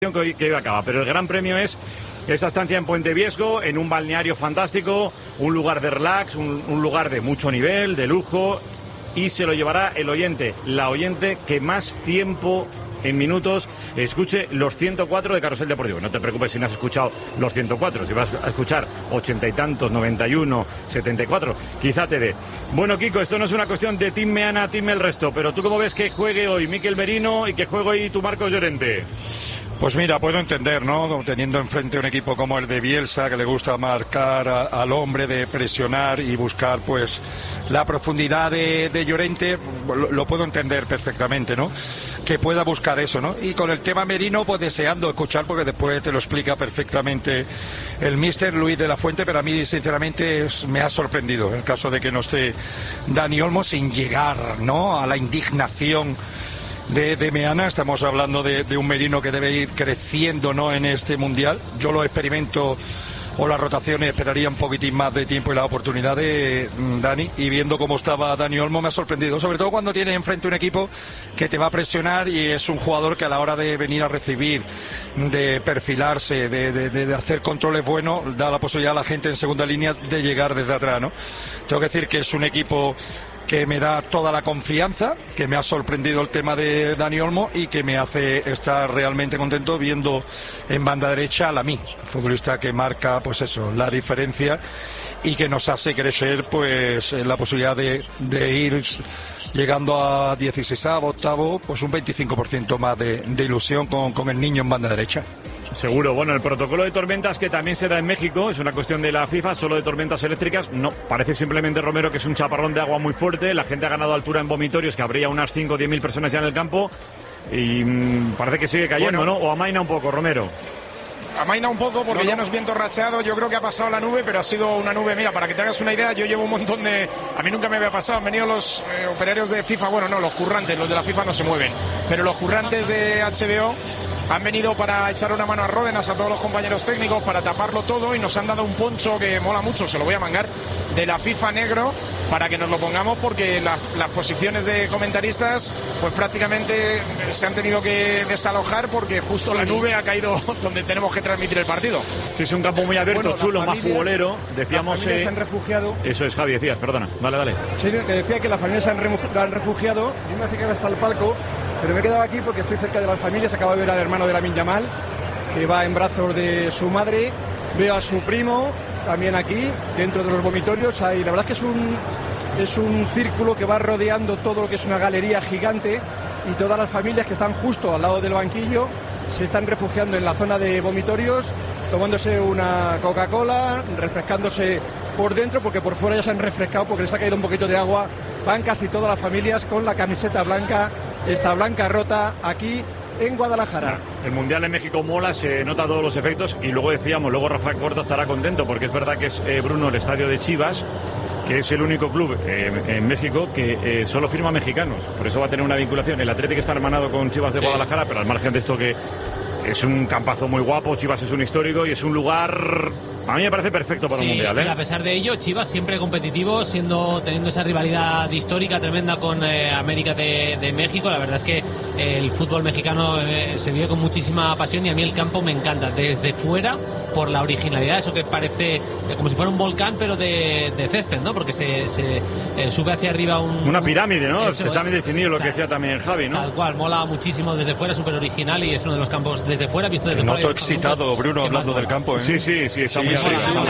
que hoy acaba, pero el gran premio es esa estancia en Puente Viesgo, en un balneario fantástico, un lugar de relax, un lugar de mucho nivel, de lujo, y se lo llevará el oyente, la oyente que más tiempo en minutos escuche los 104 de Carrusel Deportivo. No te preocupes si no has escuchado los 104, si vas a escuchar 80 y tantos, 91, 74, quizá te dé. Bueno, Kiko, esto no es una cuestión de Team Meana, Team el resto, pero ¿tú cómo ves que juegue hoy Mikel Merino y que juegue hoy tu Marcos Llorente? Pues mira, puedo entender, ¿no? Teniendo enfrente un equipo como el de Bielsa, que le gusta marcar al hombre, de presionar y buscar, pues, la profundidad de Llorente, lo puedo entender perfectamente, ¿no? Que pueda buscar eso, ¿no? Y con el tema Merino, pues deseando escuchar, porque después te lo explica perfectamente el míster Luis de la Fuente, pero a mí, sinceramente, me ha sorprendido el caso de que no esté Dani Olmo sin llegar, ¿no? A la indignación de Meana. Estamos hablando de un Merino que debe ir creciendo, ¿no?, en este mundial. Yo lo experimento, o las rotaciones, esperaría un poquitín más de tiempo y la oportunidad de Dani, y viendo cómo estaba Dani Olmo me ha sorprendido, sobre todo cuando tiene enfrente un equipo que te va a presionar y es un jugador que a la hora de venir a recibir, de perfilarse, de hacer controles buenos, da la posibilidad a la gente en segunda línea de llegar desde atrás, ¿no? Tengo que decir que es un equipo que me da toda la confianza, que me ha sorprendido el tema de Dani Olmo y que me hace estar realmente contento viendo en banda derecha a Lamine, futbolista que marca, pues eso, la diferencia y que nos hace crecer, pues, la posibilidad de ir llegando a 16avo, octavo, pues un 25% más de ilusión con el niño en banda derecha. Seguro. Bueno, el protocolo de tormentas que también se da en México es una cuestión de la FIFA, solo de tormentas eléctricas. No, parece simplemente, Romero, que es un chaparrón de agua muy fuerte. La gente ha ganado altura en vomitorios, que habría unas 5 o 10 mil personas ya en el campo. Y parece que sigue cayendo, bueno, ¿no? O amaina un poco, Romero. Amaina un poco porque ya no es viento rachado. Yo creo que ha pasado la nube, pero ha sido una nube, mira, para que te hagas una idea, yo llevo un montón de... A mí nunca me había pasado, han venido los operarios de FIFA, bueno, no, los currantes, los de la FIFA no se mueven, pero los currantes de HBO han venido para echar una mano a Ródenas, a todos los compañeros técnicos, para taparlo todo, y nos han dado un poncho que mola mucho, se lo voy a mangar, de la FIFA negro, para que nos lo pongamos, porque las posiciones de comentaristas pues prácticamente se han tenido que desalojar porque justo la nube ha caído donde tenemos que transmitir el partido. Sí, es un campo muy abierto, bueno, chulo, más futbolero. Decíamos, las familias se han refugiado. Eso es, Javi, decías, perdona. Dale. Sí, te decía que las familias se han refugiado. Yo me acercaba hasta el palco, pero me he quedado aquí porque estoy cerca de las familias. Acabo de ver al hermano de Lamine Yamal, que va en brazos de su madre. Veo a su primo también aquí, dentro de los vomitorios. Ahí, la verdad es que es un círculo que va rodeando todo lo que es una galería gigante, y todas las familias que están justo al lado del banquillo se están refugiando en la zona de vomitorios, tomándose una Coca-Cola, refrescándose por dentro, porque por fuera ya se han refrescado porque les ha caído un poquito de agua. Van casi todas las familias con la camiseta blanca, esta blanca rota, aquí en Guadalajara. El Mundial en México mola, se nota todos los efectos, y luego decíamos, luego Rafael Corto estará contento porque es verdad que es, Bruno, el estadio de Chivas, que es el único club en México que solo firma mexicanos, por eso va a tener una vinculación. El Atlético está hermanado con Chivas de Guadalajara, pero al margen de esto, que es un campazo muy guapo, Chivas es un histórico y es un lugar, a mí me parece perfecto para un mundial, ¿eh? Y a pesar de ello, Chivas siempre competitivo, teniendo esa rivalidad histórica tremenda con América de México. La verdad es que el fútbol mexicano se vive con muchísima pasión, y a mí el campo me encanta desde fuera, por la originalidad, eso que parece como si fuera un volcán, pero de césped, ¿no? Porque se sube hacia arriba una pirámide, ¿no? Está bien definido lo que decía también Javi, ¿no? Tal cual, mola muchísimo desde fuera, súper original, y es uno de los campos desde fuera, visto desde fuera. Te noto excitado, Bruno, hablando del campo, ¿eh? Sí, está muy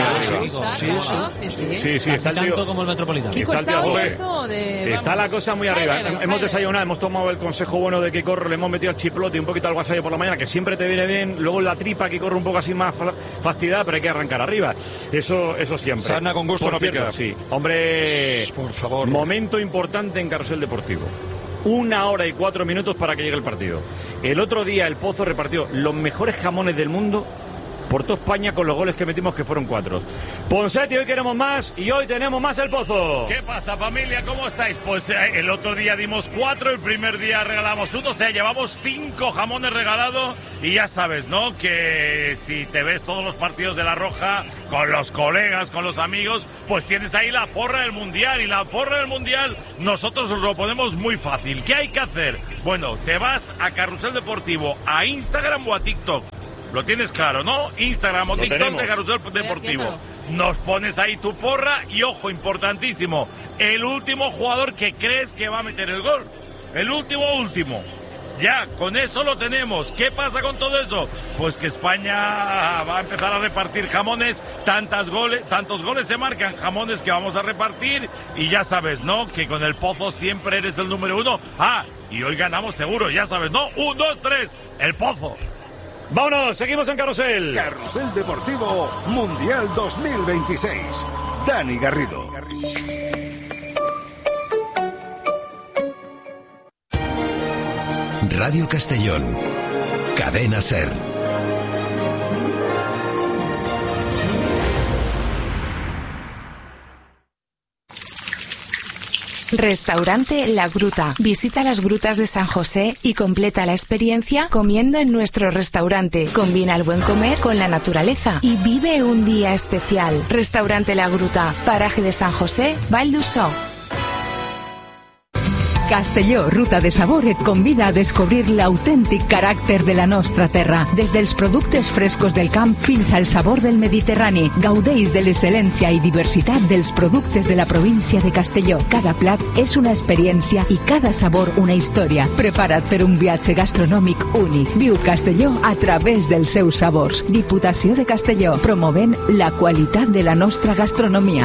Sí, está el tanto como el Metropolitano. Está la cosa muy arriba. Hemos desayunado, hemos tomado el consejo bueno de que corre, le hemos metido al chiplote y un poquito al wasabi por la mañana, que siempre te viene bien. Luego la tripa, que corre un poco así más fastidiada, pero hay que arrancar arriba. Eso siempre. Sana con gusto, no pica. Sí. Hombre, por favor. Momento importante en Carrusel Deportivo. 1 hora y 4 minutos para que llegue el partido. El otro día el Pozo repartió los mejores jamones del mundo por toda España con los goles que metimos, que fueron 4. Ponseti, hoy queremos más y hoy tenemos más El Pozo. ¿Qué pasa, familia? ¿Cómo estáis? Pues el otro día dimos 4, el primer día regalamos 1, o sea, llevamos 5 jamones regalados y ya sabes, ¿no? Que si te ves todos los partidos de La Roja con los colegas, con los amigos, pues tienes ahí la porra del Mundial, y la porra del Mundial nosotros os lo ponemos muy fácil. ¿Qué hay que hacer? Bueno, te vas a Carrusel Deportivo, a Instagram o a TikTok. Lo tienes claro, ¿no? Instagram o TikTok de Carrusel Deportivo. Nos pones ahí tu porra y, ojo, importantísimo, el último jugador que crees que va a meter el gol. El último. Ya, con eso lo tenemos. ¿Qué pasa con todo eso? Pues que España va a empezar a repartir jamones. Tantos goles se marcan, jamones que vamos a repartir. Y ya sabes, ¿no? Que con El Pozo siempre eres el número 1. Ah, y hoy ganamos seguro, ya sabes, ¿no? 1, 2, 3, El Pozo. Vámonos, seguimos en Carrusel. Carrusel Deportivo Mundial 2026. Dani Garrido. Radio Castellón. Cadena SER. Restaurante La Gruta. Visita las grutas de San José y completa la experiencia comiendo en nuestro restaurante. Combina el buen comer con la naturaleza y vive un día especial. Restaurante La Gruta, paraje de San José, Vall d'Uixó. Castelló, ruta de sabor, et convida a descobrir l'autèntic caràcter de la nostra terra. Des dels productes frescos del camp fins al sabor del Mediterrani. Gaudeix de l'excel·lència i diversitat dels productes de la província de Castelló. Cada plat és una experiència i cada sabor una història. Prepara't per un viatge gastronòmic únic. Viu Castelló a través dels seus sabors. Diputació de Castelló, promovent la qualitat de la nostra gastronomia.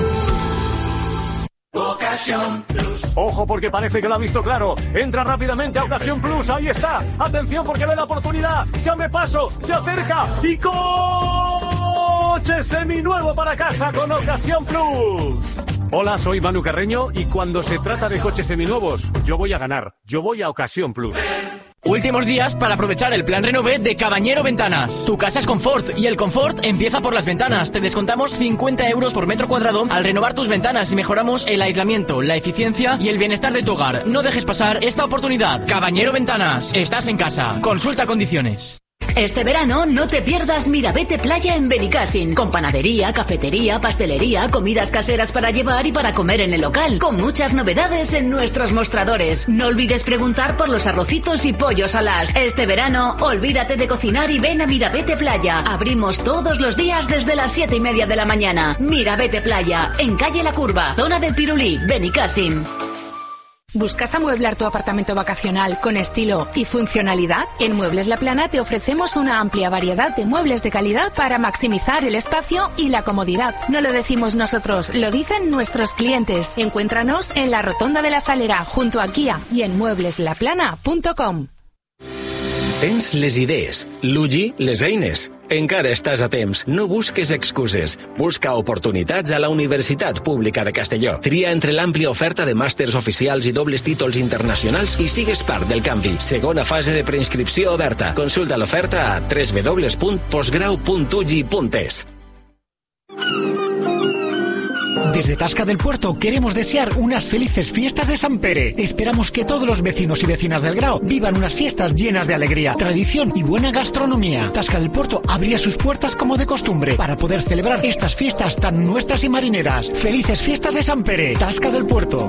Ojo, porque parece que lo ha visto claro. Entra rápidamente a Ocasión Plus. Ahí está. Atención, porque ve la oportunidad. Se abre paso, se acerca y coche seminuevo para casa con Ocasión Plus. Hola, soy Manu Carreño y cuando se trata de coches seminuevos, yo voy a ganar. Yo voy a Ocasión Plus. Últimos días para aprovechar el plan Renové de Cabañero Ventanas. Tu casa es confort y el confort empieza por las ventanas. Te descontamos 50 euros por metro cuadrado al renovar tus ventanas y mejoramos el aislamiento, la eficiencia y el bienestar de tu hogar. No dejes pasar esta oportunidad. Cabañero Ventanas. Estás en casa. Consulta condiciones. Este verano no te pierdas Mirabete Playa en Benicàssim, con panadería, cafetería, pastelería, comidas caseras para llevar y para comer en el local, con muchas novedades en nuestros mostradores. No olvides preguntar por los arrocitos y pollos alas. Este verano, olvídate de cocinar y ven a Mirabete Playa. Abrimos todos los días desde las 7:30 de la mañana. Mirabete Playa, en calle La Curva, zona del Pirulí, Benicàssim. ¿Buscas amueblar tu apartamento vacacional con estilo y funcionalidad? En Muebles La Plana te ofrecemos una amplia variedad de muebles de calidad para maximizar el espacio y la comodidad. No lo decimos nosotros, lo dicen nuestros clientes. Encuéntranos en la Rotonda de la Salera, junto a Kia, y en muebleslaplana.com. Tens les idees, l'UGI les eines. Encara estàs a temps. No busques excuses. Busca oportunitats a la Universitat Pública de Castelló. Tria entre l'àmplia oferta de màsters oficials i dobles títols internacionals i sigues part del canvi. Segona fase de preinscripció oberta. Consulta l'oferta a www.postgrau.ugi.es. Desde Tasca del Puerto queremos desear unas felices fiestas de San Pere. Esperamos que todos los vecinos y vecinas del Grao vivan unas fiestas llenas de alegría, tradición y buena gastronomía. Tasca del Puerto abrirá sus puertas como de costumbre para poder celebrar estas fiestas tan nuestras y marineras. Felices fiestas de San Pere. Tasca del Puerto.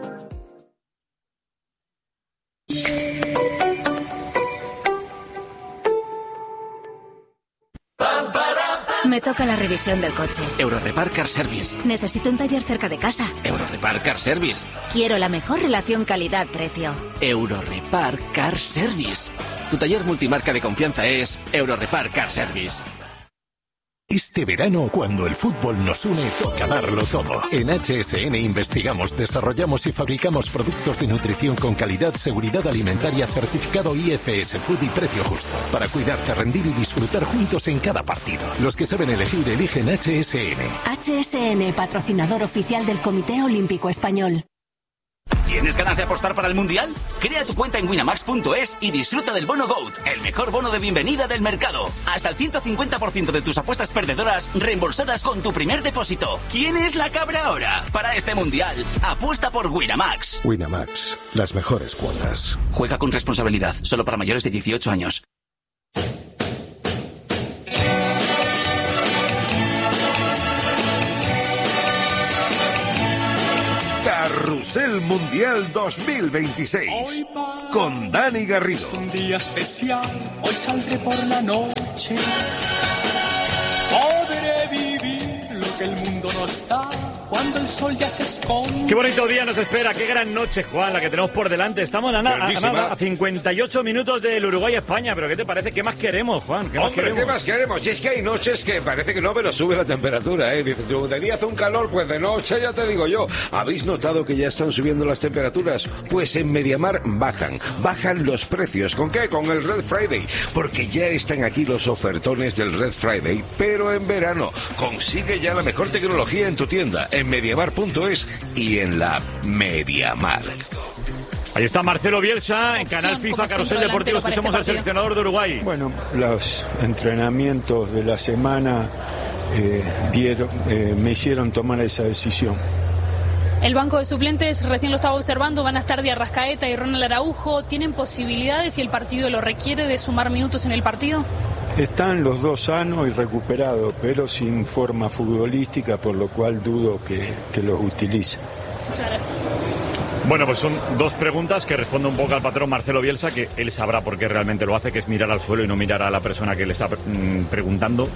Me toca la revisión del coche. Eurorepar Car Service. Necesito un taller cerca de casa. Eurorepar Car Service. Quiero la mejor relación calidad-precio. Eurorepar Car Service. Tu taller multimarca de confianza es Eurorepar Car Service. Este verano, cuando el fútbol nos une, toca darlo todo. En HSN investigamos, desarrollamos y fabricamos productos de nutrición con calidad, seguridad alimentaria, certificado IFS Food y precio justo. Para cuidarte, rendir y disfrutar juntos en cada partido. Los que saben elegir, eligen HSN. HSN, patrocinador oficial del Comité Olímpico Español. ¿Tienes ganas de apostar para el Mundial? Crea tu cuenta en winamax.es y disfruta del bono GOAT, el mejor bono de bienvenida del mercado. Hasta el 150% de tus apuestas perdedoras reembolsadas con tu primer depósito. ¿Quién es la cabra ahora? Para este Mundial, apuesta por Winamax. Winamax, las mejores cuotas. Juega con responsabilidad, solo para mayores de 18 años. Carrusel Mundial 2026 con Dani Garrido. Es un día especial, hoy saldré por la noche. Podré vivir lo que el mundo nos da cuando el sol ya se esconde. Qué bonito día nos espera, qué gran noche, Juan, la que tenemos por delante. Estamos a 58 minutos del Uruguay-España, pero ¿qué te parece? ¿Qué más queremos, Juan? ¿Qué más queremos? ¿Qué más queremos? Y es que hay noches que parece que no, pero sube la temperatura, ¿eh? Dices tú, de día hace un calor, pues de noche ya te digo yo. ¿Habéis notado que ya están subiendo las temperaturas? Pues en Mediamar bajan los precios. ¿Con qué? Con el Red Friday, porque ya están aquí los ofertones del Red Friday, pero en verano. Consigue ya la mejor tecnología en tu tienda, en mediamar.es y en la Mediamar. Ahí está Marcelo Bielsa en Canal FIFA Carrusel Deportivo. Escuchamos al seleccionador de Uruguay. Bueno, los entrenamientos de la semana me hicieron tomar esa decisión. El banco de suplentes, recién lo estaba observando, van a estar de Arrascaeta y Ronald Araujo. ¿Tienen posibilidades, si el partido lo requiere, de sumar minutos en el partido? Están los dos sanos y recuperados, pero sin forma futbolística, por lo cual dudo que los utilice. Muchas gracias. Bueno, pues son dos preguntas que responde un poco al patrón Marcelo Bielsa, que él sabrá por qué realmente lo hace, que es mirar al suelo y no mirar a la persona que le está preguntando.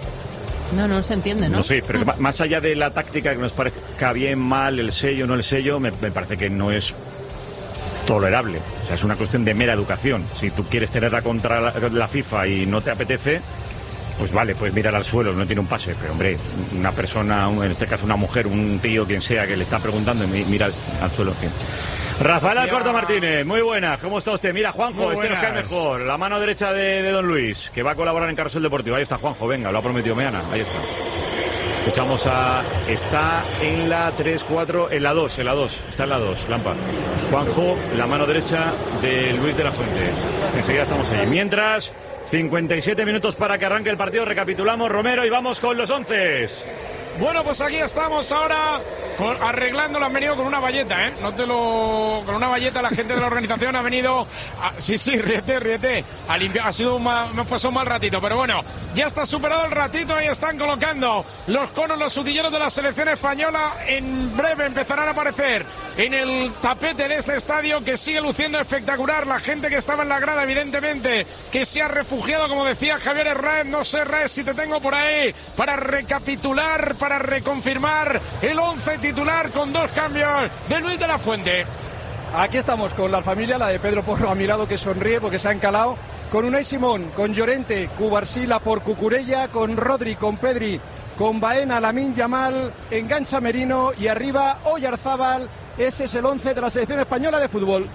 No se entiende, ¿no? No sé, pero más allá de la táctica, que nos parezca bien, mal, el sello, no el sello, me parece que no es tolerable. O sea, es una cuestión de mera educación. Si tú quieres tenerla contra la FIFA y no te apetece, pues vale, puedes mirar al suelo, no tiene un pase. Pero, hombre, una persona, en este caso una mujer, un tío, quien sea, que le está preguntando, mira al suelo, en fin. Rafael Alcorta Martínez, muy buenas, ¿cómo está usted? Mira, Juanjo, este nos cae mejor, la mano derecha de Don Luis, que va a colaborar en Carrusel Deportivo. Ahí está Juanjo, venga, lo ha prometido Meana, ahí está. Escuchamos está en la 3-4, en la 2, está en la 2, Lampard. Juanjo, la mano derecha de Luis de la Fuente. Enseguida estamos ahí. Mientras, 57 minutos para que arranque el partido, recapitulamos, Romero, y vamos con los 11. Bueno, pues aquí estamos ahora arreglándolo. Han venido con una valleta, ¿eh? Con una valleta la gente de la organización ha venido sí, ríete a limpiar. Hemos pasado un mal ratito, pero bueno, ya está superado el ratito y están colocando los conos, los utilleros de la selección española. En breve empezarán a aparecer en el tapete de este estadio, que sigue luciendo espectacular. La gente que estaba en la grada, evidentemente, que se ha refugiado, como decía Javier Herráez. No sé, Herráez, si te tengo por ahí para recapitular, para reconfirmar el 11 titular con dos cambios de Luis de la Fuente. Aquí estamos con la familia, la de Pedro Porro ha mirado, que sonríe porque se ha encalado, con Unai Simón, con Llorente, Cubarsí, por Cucurella, con Rodri, con Pedri, con Baena, Lamine Yamal, engancha Merino y arriba Oyarzábal. Ese es el 11 de la selección española de fútbol.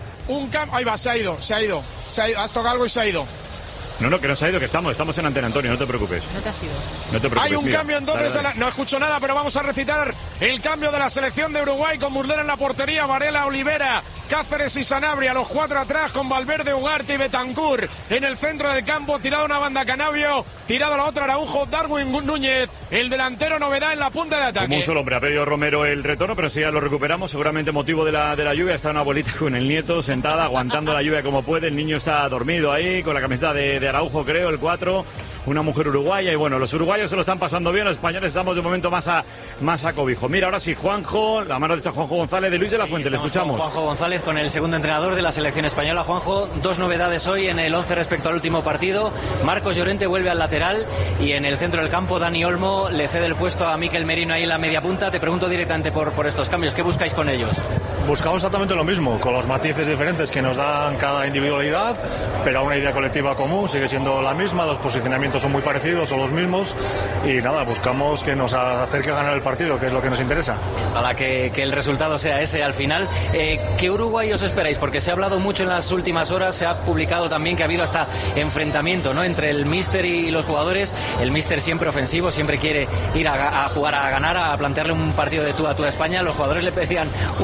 Ahí va, se ha ido. Has tocado algo y se ha ido. No, que no se ha ido, que estamos en Antena Antonio, no te preocupes. No te has ido. No te preocupes. Hay un cambio entonces, dale. No escucho nada, pero vamos a recitar el cambio de la selección de Uruguay, con Muslera en la portería, Varela, Olivera, Cáceres y Sanabria, los cuatro atrás, con Valverde, Ugarte y Betancur en el centro del campo, tirado una banda Canavio, tirado a la otra Araujo, Darwin Núñez, el delantero novedad en la punta de ataque. Como un solo hombre, ha pedido Romero el retorno, pero si ya lo recuperamos, seguramente motivo de la lluvia. Está una abuelita con el nieto sentada, aguantando la lluvia como puede. El niño está dormido ahí, con la camiseta de Araujo, creo, el 4, una mujer uruguaya. Y bueno, los uruguayos se lo están pasando bien, los españoles estamos de momento más a cobijo. Mira, ahora sí, Juanjo, la mano derecha, Juanjo González, de Luis de la Fuente, le escuchamos. Juanjo González, con el segundo entrenador de la selección española. Juanjo, dos novedades hoy en el 11 respecto al último partido. Marcos Llorente vuelve al lateral y en el centro del campo Dani Olmo le cede el puesto a Mikel Merino ahí en la media punta. Te pregunto directamente por estos cambios, ¿qué buscáis con ellos? Buscamos exactamente lo mismo, con los matices diferentes que nos dan cada individualidad, pero una idea colectiva común sigue siendo la misma, los posicionamientos son muy parecidos, son los mismos, y nada, buscamos que nos acerque a ganar el partido, que es lo que nos interesa. Ojalá que el resultado sea ese al final. ¿Qué Uruguay os esperáis? Porque se ha hablado mucho en las últimas horas, se ha publicado también que ha habido hasta enfrentamiento, ¿no?, entre el míster y los jugadores. El míster siempre ofensivo, siempre quiere ir a jugar a ganar, a plantearle un partido de tú a España. Los jugadores le pedían un planteamiento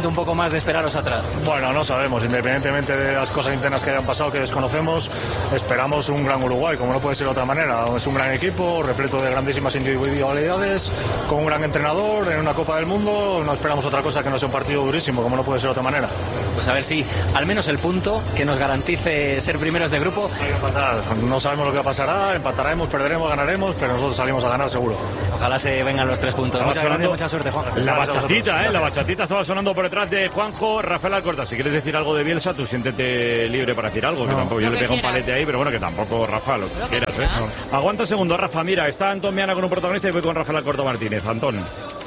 un poco más de esperaros atrás? Bueno, no sabemos, independientemente de las cosas internas que hayan pasado, que desconocemos, esperamos un gran Uruguay, como no puede ser de otra manera. Es un gran equipo, repleto de grandísimas individualidades, con un gran entrenador, en una Copa del Mundo, no esperamos otra cosa que no sea un partido durísimo, como no puede ser de otra manera. Pues a ver si al menos el punto que nos garantice ser primeros de grupo. No sabemos lo que pasará, empataremos, perderemos, ganaremos, pero nosotros salimos a ganar seguro. Ojalá se vengan los 3 puntos. Muchas gracias, mucha suerte, Juanjo. La bachatita, la bachatita estaba sonando por detrás de Juanjo. Rafael Alcorta, si quieres decir algo de Bielsa, tú siéntete libre para decir algo, que tampoco yo le pego un palete ahí, pero bueno, que tampoco, Rafa, lo que quieras, ¿eh? Aguanta un segundo, Rafa, mira, está Antón Miana con un protagonista y voy con Rafael Alcorta Martínez. Antón.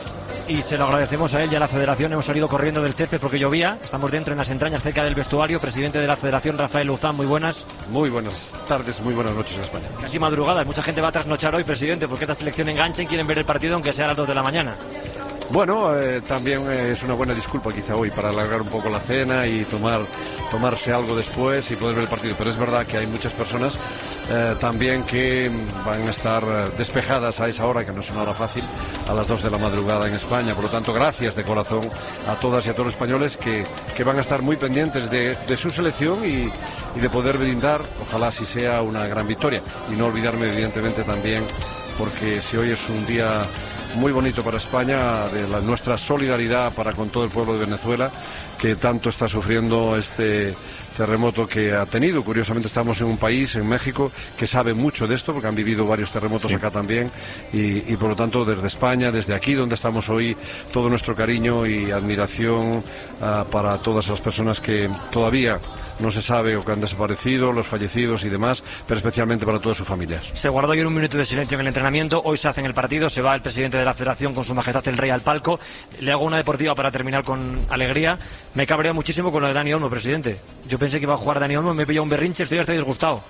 Y se lo agradecemos a él y a la Federación. Hemos salido corriendo del césped porque llovía. Estamos dentro, en las entrañas, cerca del vestuario. Presidente de la Federación, Rafael Luzán, muy buenas. Muy buenas tardes, muy buenas noches en España. Casi madrugadas. Mucha gente va a trasnochar hoy, presidente, porque esta selección engancha y quieren ver el partido aunque sea a las 2 de la mañana. Bueno, también es una buena disculpa quizá hoy para alargar un poco la cena y tomarse algo después y poder ver el partido. Pero es verdad que hay muchas personas también que van a estar despejadas a esa hora, que no es una hora fácil, a las 2 de la madrugada en España. Por lo tanto, gracias de corazón a todas y a todos los españoles que van a estar muy pendientes de su selección y de poder brindar, ojalá si sea una gran victoria. Y no olvidarme, evidentemente, también, porque si hoy es un día muy bonito para España, de nuestra solidaridad para con todo el pueblo de Venezuela, que tanto está sufriendo este terremoto que ha tenido. Curiosamente estamos en un país, en México, que sabe mucho de esto, porque han vivido varios terremotos acá también, y por lo tanto desde España, desde aquí donde estamos hoy, todo nuestro cariño y admiración para todas las personas que todavía no se sabe o que han desaparecido, los fallecidos y demás, pero especialmente para todas sus familias. Se guardó ayer un minuto de silencio en el entrenamiento, hoy se hace en el partido, se va el presidente de la Federación con su majestad el Rey al palco. Le hago una deportiva para terminar con alegría. Me cabreo muchísimo con lo de Dani Olmo, presidente. Yo pensé que iba a jugar Dani Olmo, me he pillado un berrinche, estoy disgustado.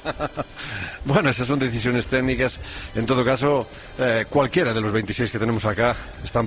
Bueno, esas son decisiones técnicas. En todo caso, cualquiera de los 26 que tenemos acá están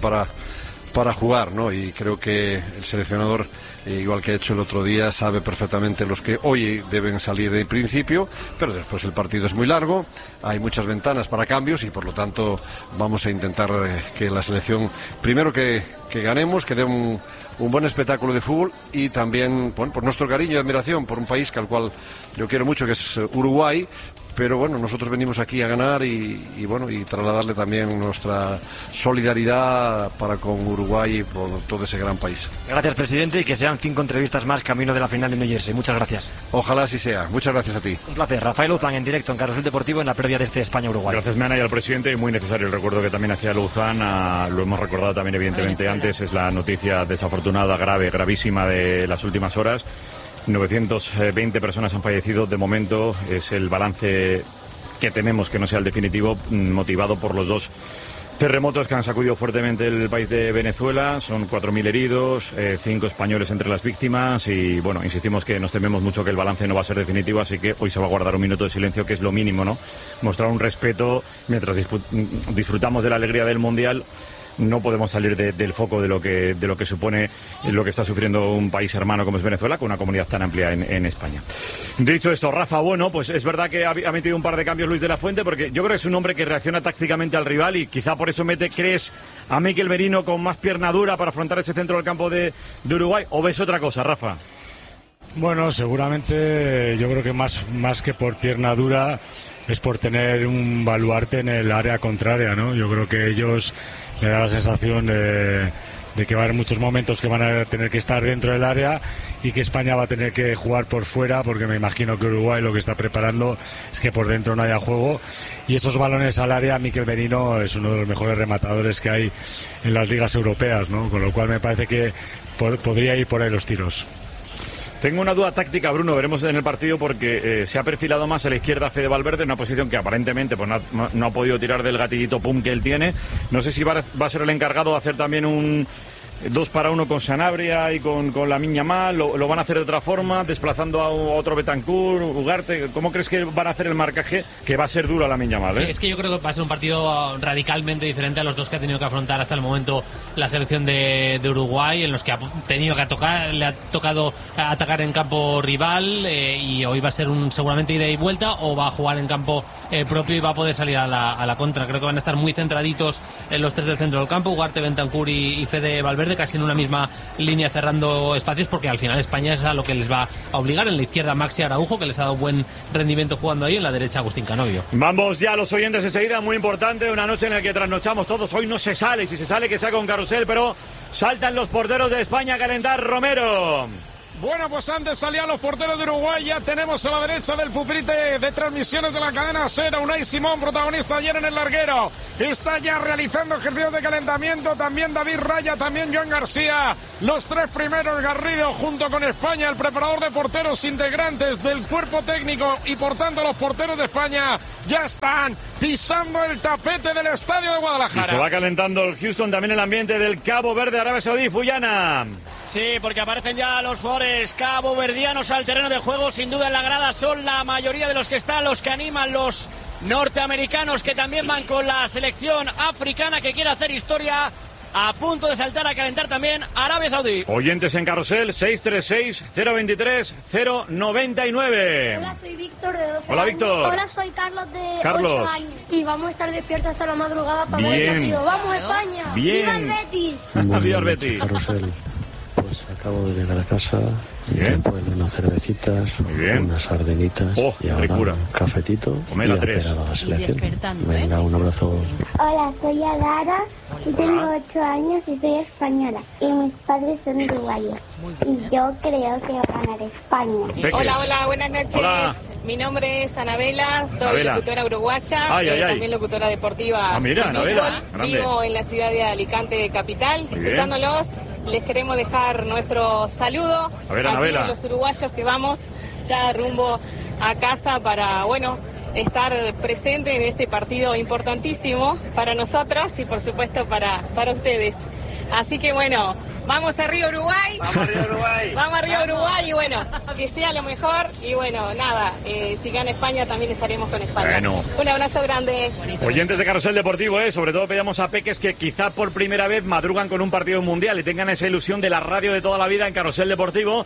para jugar, ¿no? Y creo que el seleccionador, igual que ha hecho el otro día, sabe perfectamente los que hoy deben salir de principio, pero después el partido es muy largo, hay muchas ventanas para cambios y por lo tanto vamos a intentar que la selección, primero que ganemos, que dé un buen espectáculo de fútbol y también, bueno, por nuestro cariño y admiración por un país al cual yo quiero mucho, que es Uruguay. Pero bueno, nosotros venimos aquí a ganar y trasladarle también nuestra solidaridad para con Uruguay y por todo ese gran país. Gracias, presidente, y que sean 5 entrevistas más camino de la final de New Jersey. Muchas gracias. Ojalá así sea. Muchas gracias a ti. Un placer. Rafael Luzán en directo en Carrusel Deportivo en la previa de este España-Uruguay. Gracias, Meana, y al presidente. Muy necesario el recuerdo que también hacía Luzán. Lo hemos recordado también, evidentemente, antes. Es la noticia desafortunada, gravísima de las últimas horas. 920 personas han fallecido de momento, es el balance que tememos que no sea el definitivo, motivado por los 2 terremotos que han sacudido fuertemente el país de Venezuela. Son 4.000 heridos, 5 españoles entre las víctimas y bueno, insistimos que nos tememos mucho que el balance no va a ser definitivo, así que hoy se va a guardar un minuto de silencio, que es lo mínimo, ¿no? Mostrar un respeto mientras disfrutamos de la alegría del Mundial. No podemos salir del foco de lo que supone lo que está sufriendo un país hermano como es Venezuela, con una comunidad tan amplia en España. Dicho esto, Rafa, bueno, pues es verdad que ha metido un par de cambios Luis de la Fuente, porque yo creo que es un hombre que reacciona tácticamente al rival y quizá por eso crees a Mikel Merino con más pierna dura para afrontar ese centro del campo de Uruguay, ¿o ves otra cosa, Rafa? Bueno, seguramente yo creo que más que por pierna dura es por tener un baluarte en el área contraria, ¿no? Yo creo que ellos le da la sensación de que va a haber muchos momentos que van a tener que estar dentro del área y que España va a tener que jugar por fuera, porque me imagino que Uruguay lo que está preparando es que por dentro no haya juego, y esos balones al área, Mikel Merino es uno de los mejores rematadores que hay en las ligas europeas, ¿no? Con lo cual me parece que podría ir por ahí los tiros. Tengo una duda táctica, Bruno, veremos en el partido, porque se ha perfilado más a la izquierda Fede Valverde, en una posición que aparentemente pues, no ha podido tirar del gatillito pum que él tiene. No sé si va a ser el encargado de hacer también un 2-1 con Sanabria y con Lamine Yamal, lo van a hacer de otra forma, desplazando a otro Bentancur, Ugarte. ¿Cómo crees que van a hacer el marcaje? Que va a ser duro a Lamine Yamal, ¿eh? Sí, es que yo creo que va a ser un partido radicalmente diferente a los dos que ha tenido que afrontar hasta el momento la selección de Uruguay, en los que le ha tocado atacar en campo rival, y hoy va a ser seguramente ida y vuelta, o va a jugar en campo propio y va a poder salir a la contra. Creo que van a estar muy centraditos en los 3 del centro del campo, Ugarte, Bentancur y Fede Valverde, 11 casi en una misma línea cerrando espacios, porque al final España es a lo que les va a obligar. En la izquierda Maxi Araujo, que les ha dado buen rendimiento jugando ahí, en la derecha Agustín Canovio. Vamos ya a los oyentes enseguida, muy importante, una noche en la que trasnochamos todos. Hoy no se sale, si se sale que sea con carrusel, pero saltan los porteros de España a calentar. Romero. Bueno, pues antes salían los porteros de Uruguay, ya tenemos a la derecha del pupitre de transmisiones de la cadena SER, Unai Simón, protagonista ayer en el larguero, está ya realizando ejercicios de calentamiento, también David Raya, también Joan García, los tres primeros, Garrido junto con España, el preparador de porteros, integrantes del cuerpo técnico y por tanto los porteros de España ya están pisando el tapete del estadio de Guadalajara. Y se va calentando el Houston, también el ambiente del Cabo Verde, Arabia Saudí, Fuyana. Sí, porque aparecen ya los jugadores caboverdianos al terreno de juego. Sin duda en la grada son la mayoría de los que están, los que animan, los norteamericanos que también van con la selección africana que quiere hacer historia. A punto de saltar a calentar también Arabia Saudí. Oyentes en carrusel, 636-023-099. Hola, soy Víctor de 12 Hola, Víctor. Hola, soy Carlos de 8 años. Y vamos a estar despiertos hasta la madrugada para ver el partido. ¡Vamos, España! Bien. ¡Viva el Betis! ¡Viva el Betis! Carrusel. Pues acabo de llegar a casa, bien, pues unas cervecitas, unas sardinitas y ahora ricura, un cafetito y a esperar a la selección. Venga, un abrazo. Hola, soy Adara y tengo 8 años y soy española y mis padres son uruguayos y yo creo que va a ganar España. Hola, buenas noches. Hola. Mi nombre es Anabela, soy locutora uruguaya, también locutora deportiva. Mira, Anabela, vivo en la ciudad de Alicante, capital, escuchándolos. Les queremos dejar nuestro saludo a ver, aquí Anabela, a los uruguayos que vamos ya rumbo a casa para, estar presente en este partido importantísimo para nosotros y por supuesto para ustedes. Así que vamos arriba Uruguay. Vamos arriba Uruguay. Vamos arriba Uruguay y que sea lo mejor. Y si gana España también estaremos con España. Un abrazo grande. Oyentes de Carrusel Deportivo, sobre todo pedimos a peques que quizá por primera vez madrugan con un partido mundial y tengan esa ilusión de la radio de toda la vida en Carrusel Deportivo.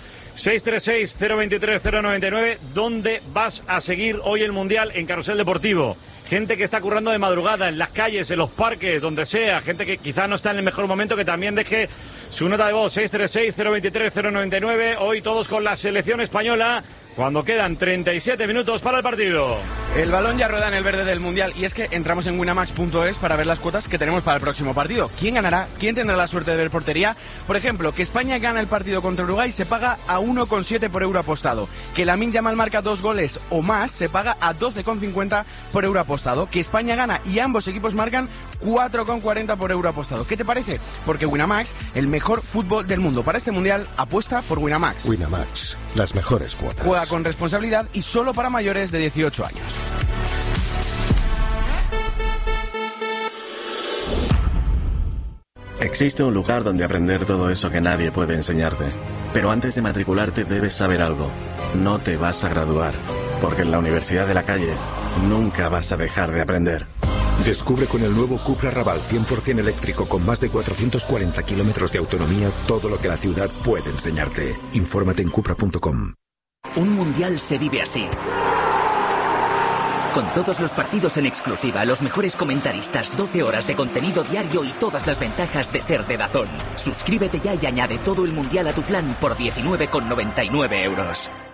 636-023-099. ¿Dónde vas a seguir hoy el mundial en Carrusel Deportivo? Gente que está currando de madrugada en las calles, en los parques, donde sea. Gente que quizá no está en el mejor momento, que también deje su nota de voz. 636-023-099. Hoy todos con la selección española, cuando quedan 37 minutos para el partido. El balón ya rueda en el verde del Mundial y es que entramos en winamax.es para ver las cuotas que tenemos para el próximo partido. ¿Quién ganará? ¿Quién tendrá la suerte de ver portería? Por ejemplo, que España gana el partido contra Uruguay se paga a 1,7 por euro apostado. Que Lamine Yamal marca 2 goles o más se paga a 12,50 por euro apostado. Que España gana y ambos equipos marcan 4,40 por euro apostado. ¿Qué te parece? Porque Winamax, el mejor fútbol del mundo para este Mundial, apuesta por Winamax. Winamax, las mejores cuotas. Juega con responsabilidad y solo para mayores de 18 años. Existe un lugar donde aprender todo eso que nadie puede enseñarte. Pero antes de matricularte debes saber algo. No te vas a graduar, porque en la Universidad de la Calle nunca vas a dejar de aprender. Descubre con el nuevo Cupra Raval 100% eléctrico con más de 440 kilómetros de autonomía todo lo que la ciudad puede enseñarte. Infórmate en cupra.com. Un mundial se vive así. Con todos los partidos en exclusiva, los mejores comentaristas, 12 horas de contenido diario y todas las ventajas de ser de DAZN. Suscríbete ya y añade todo el mundial a tu plan por 19,99 €.